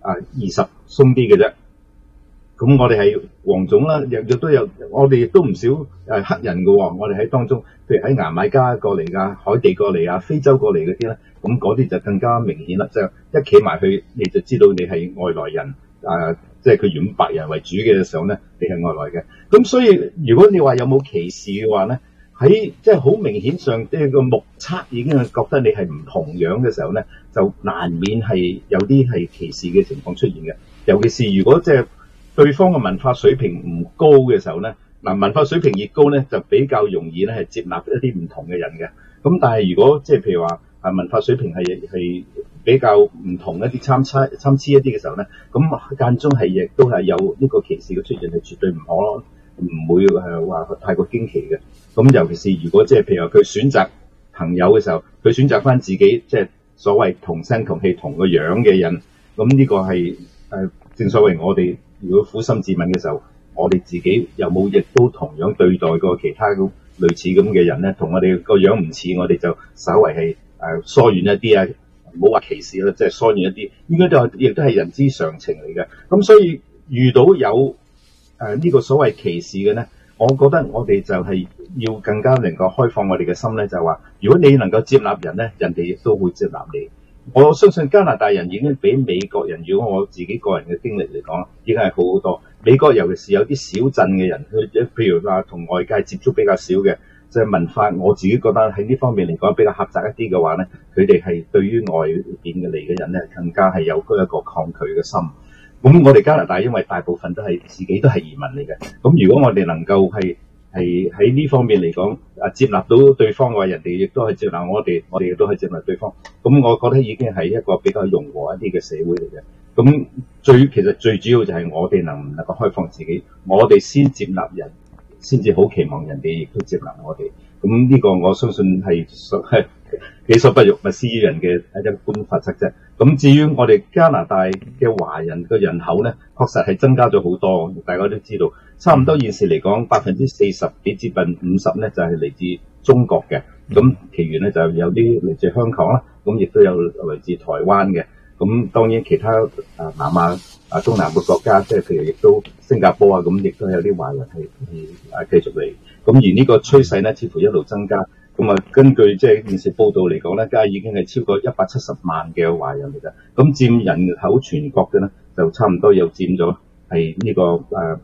20鬆啲嘅啫。咁我哋係黃種啦，亦都有，我哋亦都唔少黑人嘅喎。我哋喺當中，譬如喺牙買加過嚟㗎、海地過嚟㗎、非洲過嚟嗰啲咧，咁嗰啲就更加明顯啦。就一企埋去，你就知道你係外來人，即係佢原本白人為主嘅時候咧，你係外來嘅。咁所以如果你話有冇歧視嘅話咧，喺即係好明顯上，即係個目測已經係覺得你係唔同樣嘅時候咧，就難免係有啲係歧視嘅情況出現嘅。尤其是如果即係對方嘅文化水平唔高嘅時候咧，文化水平越高咧，就比較容易咧係接納一啲唔同嘅人嘅。咁但係如果即係譬如話文化水平係比較唔同一啲參差一啲嘅時候咧，咁間中係亦都係有呢個歧視嘅出現，係絕對唔會話太過驚奇嘅。咁尤其是如果即係譬如話佢選擇朋友嘅時候，佢選擇翻自己即係所謂同聲同氣同個樣嘅人，咁呢個係正所謂我哋如果苦心自問嘅時候，我哋自己有冇亦都同樣對待過其他類似咁嘅人咧？同我哋個樣唔似，我哋就稍為係疏遠一啲啊，唔好話歧視啦，即係疏遠一啲，應該亦都係人之常情嚟嘅。咁所以遇到有呢個所謂歧視嘅咧，我覺得我哋就係要更加能夠開放我哋嘅心咧，就係話，如果你能夠接納人咧，人哋亦都會接納你。我相信加拿大人已經比美國人，如果我自己個人嘅經歷嚟講，已經係好好多。美國尤其是有啲小鎮嘅人，佢譬如話同外界接觸比較少嘅，即係文化，我自己覺得喺呢方面嚟講比較狹窄一啲嘅話咧，佢哋係對於外邊嘅嚟嘅人咧，更加係有一個抗拒嘅心。咁我哋加拿大因為大部分都係自己都係移民嚟嘅，咁如果我哋能夠係喺呢方面嚟講，接納到對方嘅話，人哋亦都係接納我哋，我哋亦都係接納對方。咁我覺得已經係一個比較融和一啲嘅社會嚟嘅。咁其實最主要就係我哋能唔能夠開放自己，我哋先接納人，先至好期望人哋亦都接納我哋。咁呢個我相信係己所不欲，勿施於人嘅一般法則啫。咁至於我哋加拿大嘅華人嘅人口咧，確實係增加咗好多，大家都知道。差唔多現時嚟講，40%幾接近50%咧，就係嚟自中國嘅。咁其餘咧就有啲嚟自香港啦，咁亦都有嚟自台灣嘅。咁當然其他南亞東南嘅國家，即係譬如亦都新加坡啊，咁亦都有啲華人係繼續嚟。咁而呢個趨勢咧，似乎一路增加。咁根據即係電視報道嚟講咧，家已經係超過170萬嘅華人嚟㗎。咁佔人口全國嘅咧，就差唔多又佔咗係呢個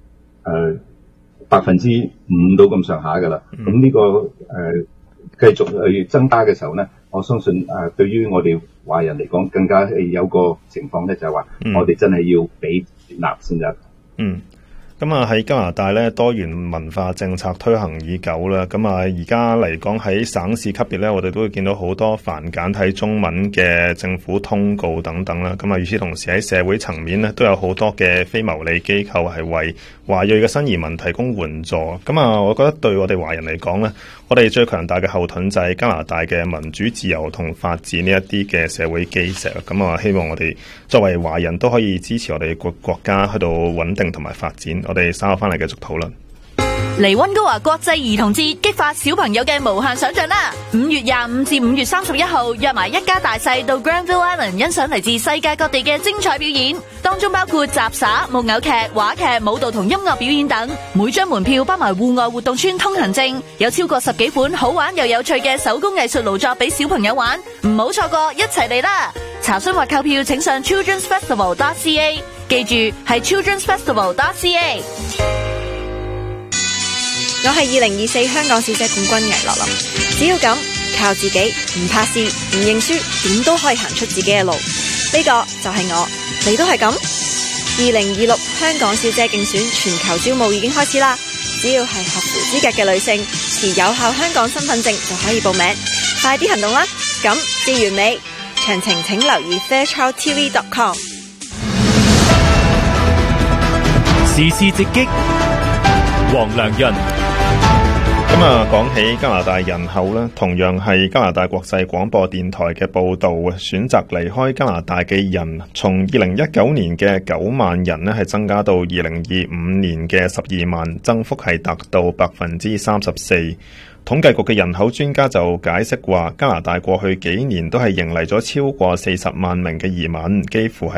5%到咁上下㗎啦。咁呢個繼續去增加嘅時候咧，我相信對於我哋華人嚟講，更加係有個情況咧，就係話我哋真係要俾接納先得。 咁喺加拿大咧，多元文化政策推行已久啦。咁而家嚟講喺省市級別咧，我哋都會見到好多繁簡體中文嘅政府通告等等啦。與此同時喺社會層面咧，都有好多嘅非牟利機構係為華裔嘅新移民提供援助。我覺得對我哋華人嚟講咧，我哋最強大嘅後盾就係加拿大嘅民主自由同法治呢一啲嘅社會基石。希望我哋作為華人都可以支持我哋國家去到穩定同埋發展。我哋稍後翻嚟繼續討論。 嚟溫哥華國際兒童節，激發小朋友嘅無限想象啦！5月25至5月31號，約埋一家大細到 Granville Island 欣賞嚟自世界各地嘅精彩表演，當中包括雜耍、木偶劇、話劇、舞蹈同音樂表演等。每張門票包埋戶外活動村通行證，有超過10幾款好玩又有趣嘅手工藝術勞作俾小朋友玩，唔好錯過，一齊嚟啦！查詢或購票請上 childrensfestival.ca， 記住係 childrensfestival.ca。 我係2024香港小姐冠軍倪樂琳，只要咁靠自己，唔怕試，唔認輸，點都可以行出自己嘅路。呢個就係我，你都係咁。2026香港小姐競選全球招募已經開始啦，只要係合乎資格嘅女性，持有效香港身份證就可以報名，快啲行動啦！咁至完美，詳情請留意 fairchildtv.com。 時事直擊，黃良潤。 講起加拿大人口咧，同樣係加拿大國際廣播電台嘅報道，選擇離開加拿大嘅人，從2019年嘅9萬人咧，係增加到2025年嘅12萬，增幅係達到34%。統計局嘅人口專家就解釋話，加拿大過去幾年都係迎嚟咗超過40萬名嘅移民，幾乎係